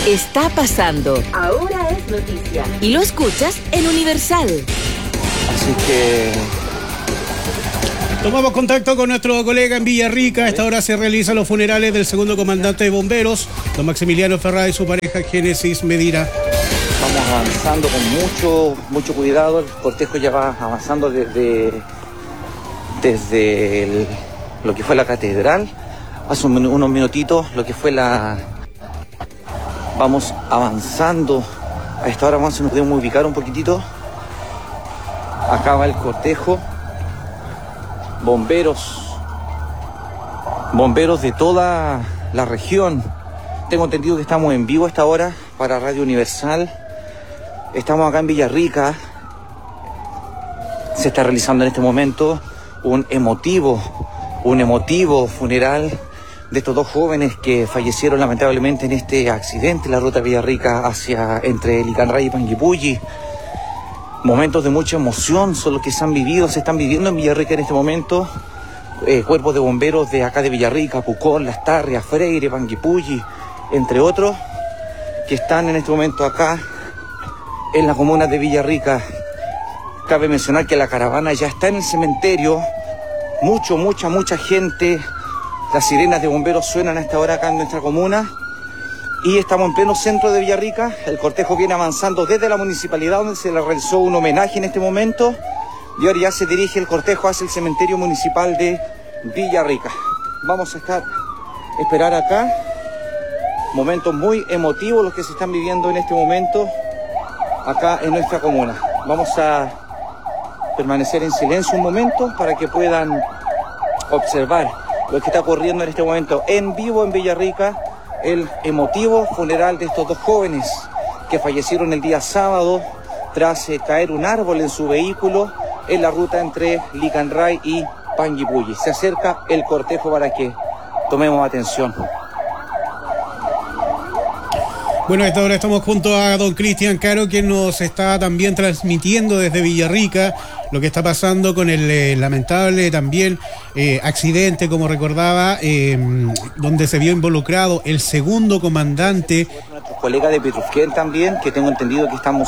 Está pasando. Ahora es noticia. Y lo escuchas en Universal. Así que tomamos contacto con nuestro colega en Villarrica. A esta hora se realizan los funerales del segundo comandante de bomberos, don Maximiliano Ferrada, y su pareja Génesis Medina. vamos avanzando con mucho cuidado. El cortejo ya va avanzando desde lo que fue la catedral. Hace unos minutitos lo que fue vamos avanzando. A esta hora vamos a nos podemos ubicar un poquitito. Acá va el cortejo. Bomberos de toda la región. Tengo entendido que estamos en vivo a esta hora para Radio Universal. Estamos acá en Villarrica. Se está realizando en este momento un emotivo funeral de estos dos jóvenes que fallecieron lamentablemente en este accidente en la ruta Villarrica entre Licanray y Panguipulli. Momentos de mucha emoción son los que se están viviendo en Villarrica en este momento. Cuerpos de bomberos de acá de Villarrica, Pucón, Las Tarrias, Freire, Panguipulli, entre otros, que están en este momento acá en la comuna de Villarrica. Cabe mencionar que la caravana ya está en el cementerio. Mucha gente. Las sirenas de bomberos suenan a esta hora acá en nuestra comuna. Y estamos en pleno centro de Villarrica. El cortejo viene avanzando desde la municipalidad, donde se le realizó un homenaje en este momento. Y ahora ya se dirige el cortejo hacia el cementerio municipal de Villarrica. Vamos a esperar acá. Momentos muy emotivos los que se están viviendo en este momento acá en nuestra comuna. Vamos a permanecer en silencio un momento para que puedan observar lo que está ocurriendo en este momento en vivo en Villarrica. El emotivo funeral de estos dos jóvenes que fallecieron el día sábado tras caer un árbol en su vehículo en la ruta entre Licanray y Panguipulli. Se acerca el cortejo para que tomemos atención. Bueno, a esta hora estamos junto a don Cristian Caro, quien nos está también transmitiendo desde Villarrica lo que está pasando con el lamentable también accidente, como recordaba, donde se vio involucrado el segundo comandante. Nuestros colegas de Petrusquén también, que tengo entendido que estamos